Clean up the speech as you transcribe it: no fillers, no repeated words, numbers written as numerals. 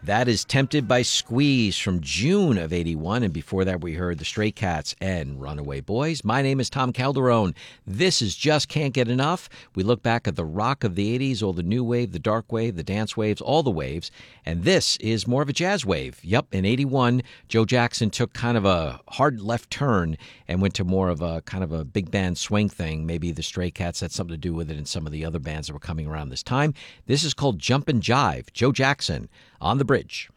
That is Tempted by Squeeze from June of 81. And before that, we heard the Stray Cats and Runaway Boys. My name is Tom Calderone. This is Just Can't Get Enough. We look back at the rock of the 80s, all the new wave, the dark wave, the dance waves, all the waves. And this is more of a jazz wave. Yup, in 81, Joe Jackson took kind of a hard left turn and went to more of a kind of a big band swing thing. Maybe the Stray Cats had something to do with it and some of the other bands that were coming around this time. This is called Jump and Jive. Joe Jackson on the bridge.